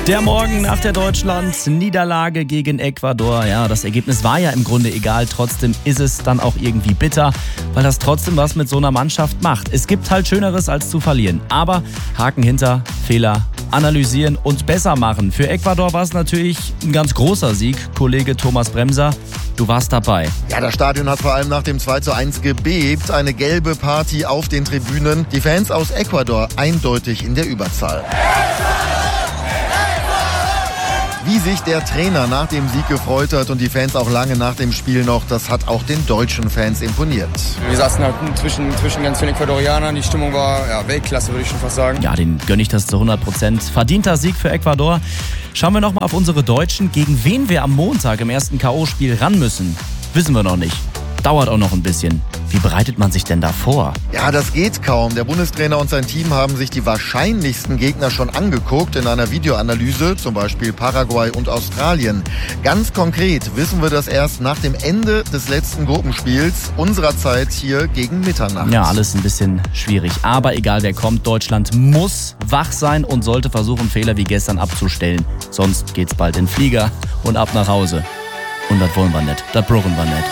Der Morgen nach der Deutschland-Niederlage gegen Ecuador. Ja, das Ergebnis war ja im Grunde egal. Trotzdem ist es dann auch irgendwie bitter, weil das trotzdem was mit so einer Mannschaft macht. Es gibt halt Schöneres als zu verlieren. Aber Haken hinter, Fehler analysieren und besser machen. Für Ecuador war es natürlich ein ganz großer Sieg. Kollege Thomas Bremser, du warst dabei. Ja, das Stadion hat vor allem nach dem 2:1 gebebt. Eine gelbe Party auf den Tribünen. Die Fans aus Ecuador eindeutig in der Überzahl. Wie sich der Trainer nach dem Sieg gefreut hat und die Fans auch lange nach dem Spiel noch, das hat auch den deutschen Fans imponiert. Wir saßen halt zwischen ganz vielen Ecuadorianern. Die Stimmung war Weltklasse, würde ich schon fast sagen. Ja, den gönne ich das zu 100%. Verdienter Sieg für Ecuador. Schauen wir nochmal auf unsere Deutschen. Gegen wen wir am Montag im ersten K.O.-Spiel ran müssen, wissen wir noch nicht. Dauert auch noch ein bisschen. Wie bereitet man sich denn da vor? Ja, das geht kaum. Der Bundestrainer und sein Team haben sich die wahrscheinlichsten Gegner schon angeguckt in einer Videoanalyse, zum Beispiel Paraguay und Australien. Ganz konkret wissen wir das erst nach dem Ende des letzten Gruppenspiels unserer Zeit hier gegen Mitternacht. Ja, alles ein bisschen schwierig. Aber egal wer kommt, Deutschland muss wach sein und sollte versuchen, Fehler wie gestern abzustellen. Sonst geht's bald in den Flieger und ab nach Hause. Und das wollen wir nicht. Das brauchen wir nicht.